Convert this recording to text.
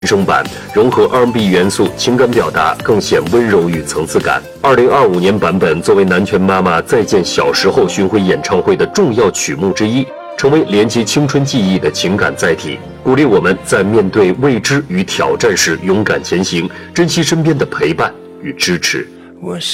声版融合 R&B 元素，情感表达更显温柔与层次感。2025年版本作为南拳妈妈再见小时候巡回演唱会的重要曲目之一，成为连接青春记忆的情感载体，鼓励我们在面对未知与挑战时勇敢前行，珍惜身边的陪伴与支持。